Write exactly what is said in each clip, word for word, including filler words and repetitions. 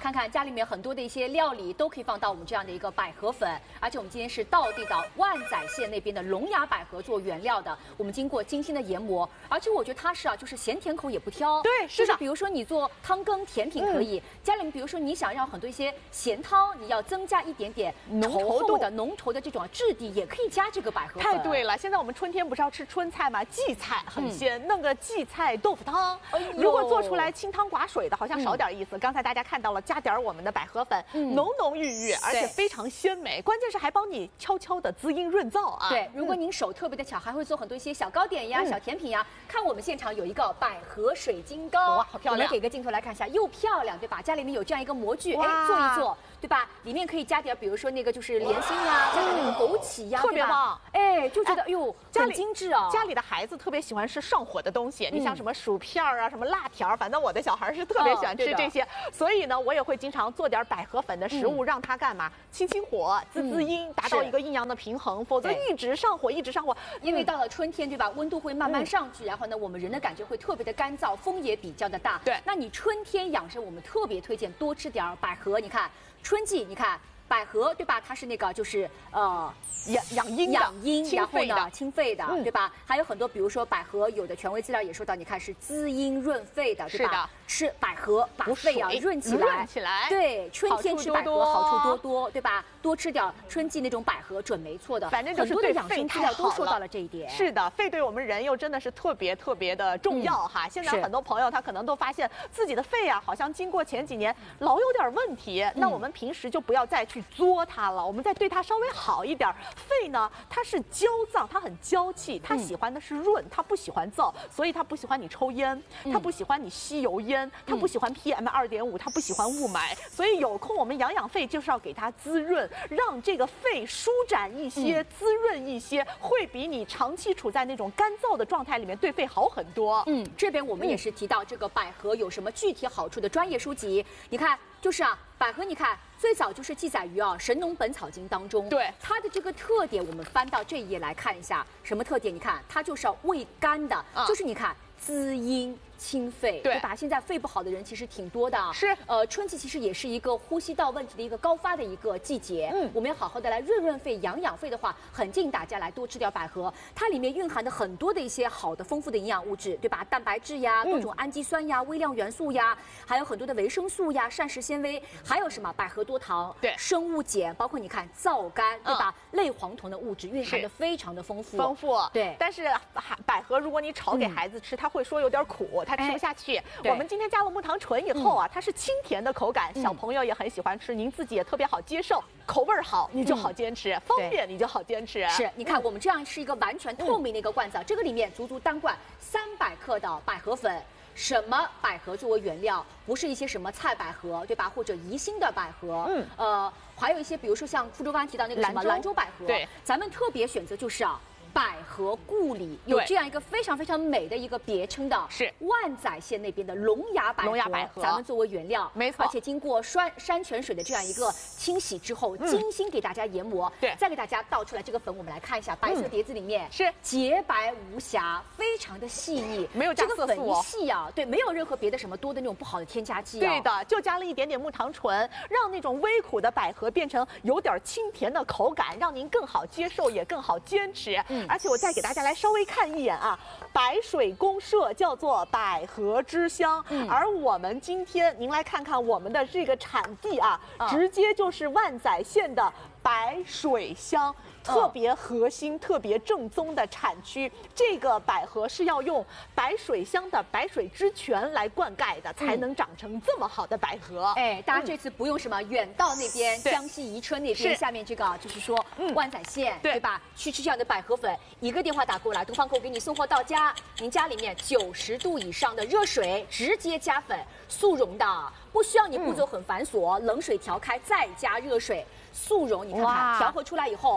看看家里面很多的一些料理都可以放到我们这样的一个百合粉，而且我们今天是道地的万载县那边的龙牙百合做原料的，我们经过精心的研磨，而且我觉得它是啊，就是咸甜口也不挑。 对，是就是比如说你做汤羹甜品可以，嗯、家里面比如说你想让很多一些咸汤，你要增加一点点稠厚的浓稠的这种质地，也可以加这个百合粉。 太对了，现在我们春天不是要吃春菜吗？荠菜很鲜，嗯、弄个荠菜豆腐汤，哎、如果做出来清汤寡水的，好像少点意思。嗯、刚才大家看到了，加点我们的百合粉，嗯、浓浓郁郁，而且非常鲜美。关键是还帮你悄悄的滋阴润燥啊。 对，如果您手特别的巧，还会做很多一些小糕点呀、嗯、小甜品呀。看我们现场有一个百合水晶糕， 哇，好漂亮！ 我们给个镜头来看一下，又漂亮，对吧？家里面有这样一个模具，哎，做一做，对吧？里面可以加点，比如说那个就是莲心呀，加点那个枸杞呀， 特别棒。 哎，就觉得哎呦，很精致啊。 家里的孩子特别喜欢吃上火的东西，你像什么薯片啊，什么辣条，反正我的小孩是特别喜欢吃这些，所以呢，我也会经常做点百合粉的食物，让他干嘛？清清火，滋滋阴，达到一个阴阳的平衡，否则一直上火，一直上火。 因为到了春天，对吧？温度会慢慢上去，然后呢，我们人的感觉会特别的干燥，风也比较的大。 对， 那你春天养生，我们特别推荐多吃点百合。你看，春季你看百合，对吧？它是那个就是呃。 养养阴养阴，然后呢清肺的，对吧？还有很多，比如说百合，有的权威资料也说到，你看是滋阴润肺的，对吧？吃百合把肺啊润起来， 润起来。 对，春天吃百合好处多多，对吧？多吃点春季那种百合准没错的。 反正就是对养生资料都说到了这一点。 是的，肺对我们人又真的是特别特别的重要哈。现在很多朋友他可能都发现自己的肺啊，好像经过前几年老有点问题，那我们平时就不要再去作它了，我们再对它稍微好一点。肺呢，它是娇脏，它很娇气，它喜欢的是润，它不喜欢燥，所以它不喜欢你抽烟，它不喜欢你吸油烟，它不喜欢 P M 二点五，它不喜欢雾霾。所以有空我们养养肺，就是要给它滋润，让这个肺舒展一些，滋润一些，会比你长期处在那种干燥的状态里面对肺好很多。 嗯，这边我们也是提到这个百合有什么具体好处的专业书籍，你看，就是啊，百合，你看。最早就是记载于啊《神农本草经》当中， 对它的这个特点，我们翻到这一页来看一下，什么特点？你看，它就是要味甘的，啊、就是你看滋阴清肺， 对, 对吧？现在肺不好的人其实挺多的， 是。 呃，春季其实也是一个呼吸道问题的一个高发的一个季节，嗯，我们要好好的来润润肺、养养肺的话，很建议大家来多吃点百合，它里面蕴含的很多的一些好的、丰富的营养物质，对吧？蛋白质呀，各种氨基酸呀、微量元素呀，还有很多的维生素呀、膳食纤维，还有什么百合多糖， 对， 生物碱，包括你看皂苷，对吧？嗯、类黄酮的物质蕴含的非常的丰富， 丰富， 对。 但是百合如果你炒给孩子吃，嗯、他会说有点苦，他吃不下去。哎我们今天加了木糖醇以后啊，它是清甜的口感，小朋友也很喜欢吃，您自己也特别好接受，口味好你就好坚持，方便你就好坚持。 是，你看我们这样是一个完全透明的一个罐子，这个里面足足单罐三百克的百合粉。什么百合作为原料？不是一些什么菜百合，对吧？或者宜兴的百合，嗯，呃，还有一些，比如说像福州刚才提到那个什么兰州百合， 对， 咱们特别选择就是啊。百合故里有这样一个非常非常美的一个别称的， 是万载县那边的龙牙百合， 龙牙百合， 咱们作为原料， 没错， 而且经过山山泉水的这样一个清洗之后，精心给大家研磨， 对， 再给大家倒出来这个粉，我们来看一下，白色碟子里面是洁白无瑕，非常的细腻， 没有加色素， 这个粉一细啊，对，没有任何别的什么多的那种不好的添加剂， 对的，就加了一点点木糖醇，让那种微苦的百合变成有点清甜的口感，让您更好接受，也更好坚持。嗯，而且我再给大家。来稍微看一眼啊，白水公社叫做百合之乡，嗯、而我们今天您来看看我们的这个产地啊，嗯、直接就是万载县的白水乡。特别核心、特别正宗的产区，这个百合是要用白水乡的白水之泉来灌溉的，才能长成这么好的百合。 哎，大家这次不用什么远到那边江西宜春那边，下面这个就是说万载县，对吧？去吃这样的百合粉，一个电话打过来，东方购给你送货到家，您家里面九十度以上的热水直接加粉，速溶的，不需要你步骤很繁琐，冷水调开再加热水，速溶。你看看调和出来以后。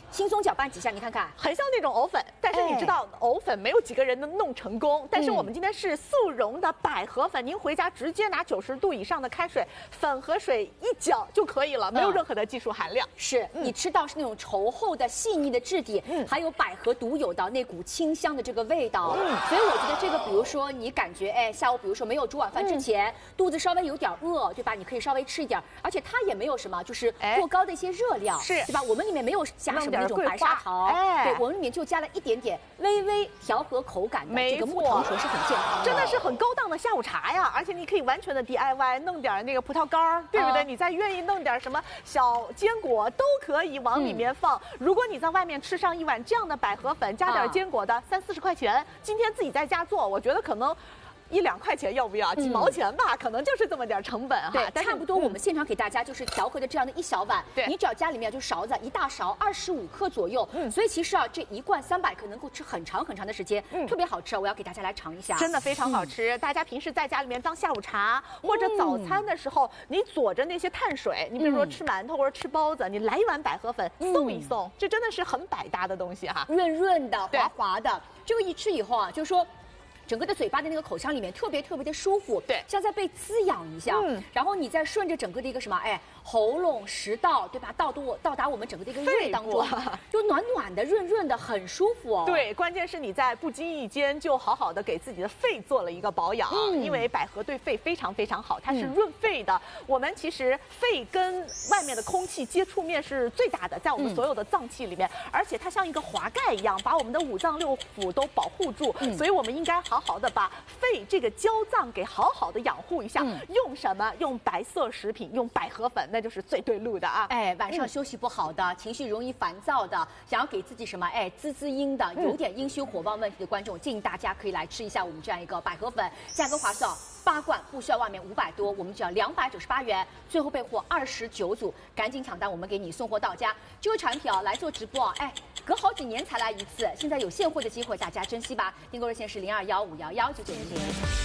轻松搅拌几下，你看看， 很像那种藕粉。但是你知道，哎、藕粉没有几个人能弄成功。但是我们今天是速溶的百合粉，您回家直接拿九十度以上的开水，粉和水一搅就可以了，没有任何的技术含量。 嗯、是、嗯、你吃到是那种稠厚的细腻的质地，嗯，还有百合独有的那股清香的这个味道。嗯，所以我觉得这个，比如说你感觉哎下午比如说没有煮晚饭之前，嗯、肚子稍微有点饿，对吧？你可以稍微吃一点，而且它也没有什么就是过高的一些热量，是、哎、对吧？我们里面没有加什么那种白砂糖，哎，对，我们里面就加了一点点微微调和口感的这个木糖醇，是很健康的， 真的是很高档的下午茶呀！而且你可以完全的 D I Y， 弄点那个葡萄干儿，对不对？嗯、你再愿意弄点什么小坚果都可以往里面放。嗯、如果你在外面吃上一碗这样的百合粉，加点坚果的，三四十块钱，今天自己在家做，我觉得可能。一两块钱要不要？几毛钱吧，嗯、可能就是这么点成本哈。 对，但差不多我们现场给大家就是调和的这样的一小碗，对，你只要家里面就勺子一大勺，二十五克左右。嗯，所以其实啊，这一罐三百克能够吃很长很长的时间，嗯，特别好吃。我要给大家来尝一下， 真的非常好吃。嗯、大家平时在家里面当下午茶或者早餐的时候，嗯、你佐着那些碳水，你比如说吃馒头或者吃包子，你来一碗百合粉送一送，嗯、这真的是很百搭的东西哈， 润润的、滑滑的，这个一吃以后啊，就是说。整个的嘴巴的那个口腔里面特别特别的舒服，对，像在被滋养一下。嗯，然后你再顺着整个的一个什么，哎，喉咙、食道，对吧？到度到达我们整个的一个胃当中，就暖暖的、润润的，很舒服哦。 对，关键是你在不经意间就好好的给自己的肺做了一个保养，嗯、因为百合对肺非常非常好，它是润肺的。嗯、我们其实肺跟外面的空气接触面是最大的，在我们所有的脏器里面，嗯、而且它像一个滑盖一样，把我们的五脏六腑都保护住。嗯、所以我们应该好。好好的把肺这个焦脏给好好的养护一下，嗯、用什么？用白色食品，用百合粉，那就是最对路的啊！ 哎，晚上休息不好的，嗯、情绪容易烦躁的，想要给自己什么？哎，滋滋阴的，有点阴虚火旺问题的观众，建议大家可以来吃一下我们这样一个百合粉，价格划算。八罐不需要外面五百多，我们只要两百九十八元，最后备货二十九组，赶紧抢单，我们给你送货到家。这个产品啊，来做直播啊，哎，隔好几年才来一次，现在有现货的机会，大家珍惜吧。订购热线是零二幺五幺幺九九零零。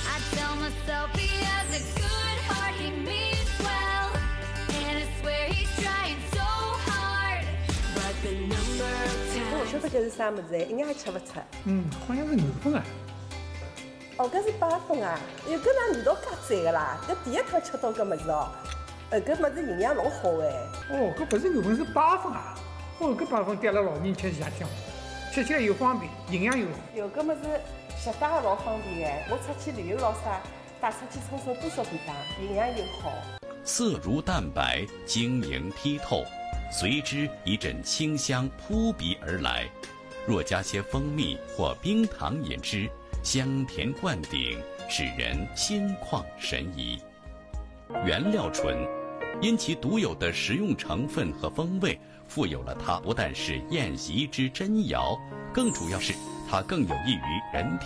我晓得这是啥么子，一眼也吃不出。 嗯，好像是牛粪啊。 哦，搿是八分啊！哟，搿哪味道介赞个啦！搿第一趟吃到搿物事哦，呃，搿物事营养老好哎。 哦，搿不是牛粪，是八分啊！哦，搿八分对阿拉老人吃下香，吃起来又方便，营养又好。 哟，搿物事携带也老方便哎！我出去旅游老啥，带出去冲冲多少便当，营养又好。 色如蛋白，晶莹剔透，随之一阵清香扑鼻而来。若加些蜂蜜或冰糖饮之。香甜灌顶，使人心旷神怡。原料醇，因其独有的食用成分和风味，富有了它不但是宴席之珍肴，更主要是它更有益于人体。